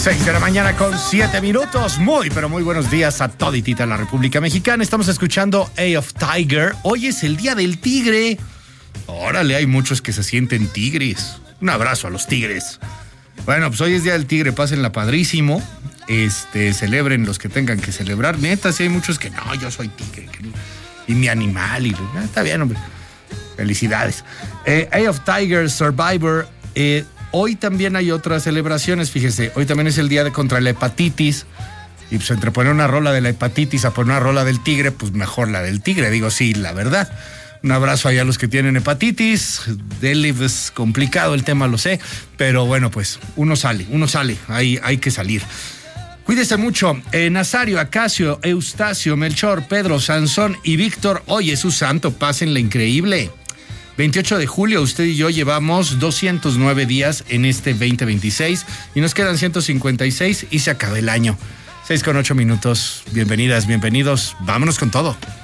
6 de la mañana con 7 minutos. Muy, pero muy buenos días a toditita en la República Mexicana. Estamos escuchando Eye of Tiger. Hoy es el Día del Tigre. Órale, hay muchos que se sienten tigres. Un abrazo a los tigres. Bueno, pues hoy es Día del Tigre. Pásenla padrísimo. Celebren los que tengan que celebrar. Neta, sí hay muchos que no, yo soy tigre. Y mi animal. Está bien, hombre. Felicidades. Eye of Tiger, Survivor. Hoy también hay otras celebraciones, fíjese, hoy también es el día contra la hepatitis, y pues entre poner una rola de la hepatitis a poner una rola del tigre, pues mejor la del tigre, digo, sí, la verdad. Un abrazo allá a los que tienen hepatitis, es complicado el tema, lo sé, pero bueno, pues uno sale, hay que salir. Cuídese mucho. Nazario, Acacio, Eustacio, Melchor, Pedro, Sansón y Víctor, hoy es su santo, pásenla increíble. 28 de julio, usted y yo llevamos 209 días en este 2026 y nos quedan 156 y se acaba el año. 6:08. Bienvenidas, bienvenidos. Vámonos con todo.